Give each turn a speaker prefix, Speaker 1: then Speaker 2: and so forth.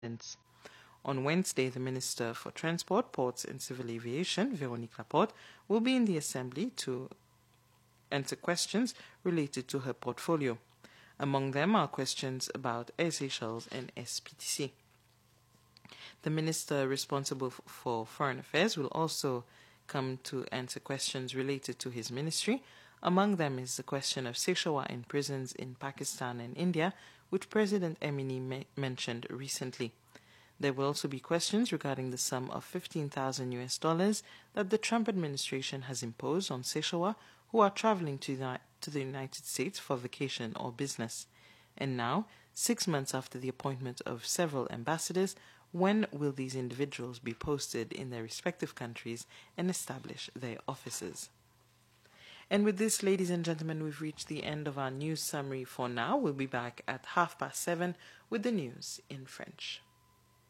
Speaker 1: independence. On Wednesday, the Minister for Transport, Ports and Civil Aviation, Veronique Laporte, will be in the Assembly to answer questions related to her portfolio. Among them are questions about Air Seychelles and SPTC. The Minister responsible for Foreign Affairs will also come to answer questions related to his ministry. Among them is the question of Seychelles prisons in Pakistan and India, which President Emini mentioned recently. There will also be questions regarding the sum of $15,000 that the Trump administration has imposed on Seychelles who are traveling to the United States for vacation or business. And now, 6 months after the appointment of several ambassadors, when will these individuals be posted in their respective countries and establish their offices? And with this, ladies and gentlemen, we've reached the end of our news summary for now. We'll be back at 7:30 with the news in French.